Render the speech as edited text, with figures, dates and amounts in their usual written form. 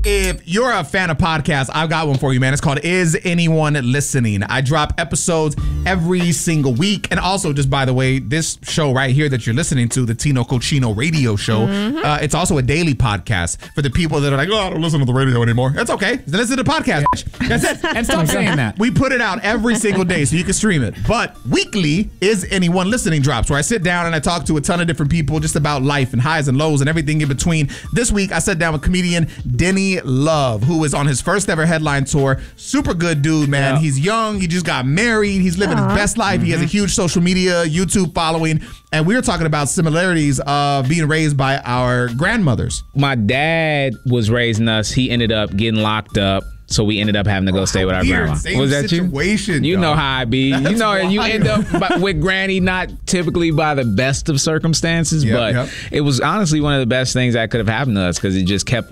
If you're a fan of podcasts, I've got one for you, man. It's called Is Anyone Listening? I drop episodes every single week. And also, just by the way, this show right here that you're listening to, the Tino Cochino radio show, it's also a daily podcast for the people that are like, oh, I don't listen to the radio anymore. That's okay. Then listen to the podcast. That's it. And stop saying that. We put it out every single day so you can stream it. But weekly, Is Anyone Listening drops, where I sit down and I talk to a ton of different people just about life and highs and lows and everything in between. This week, I sat down with comedian Denny Love, who is on his first ever headline tour. Super good dude, man. He's young. He just got married. He's living his best life. He has a huge social media, YouTube following. And we were talking about similarities of being raised by our grandmothers. My dad was raising us. He ended up getting locked up. So we ended up having to go stay with our grandma. Was that situation, you? You know how I be. That's you end up with granny, not typically by the best of circumstances, but it was honestly one of the best things that could have happened to us because it just kept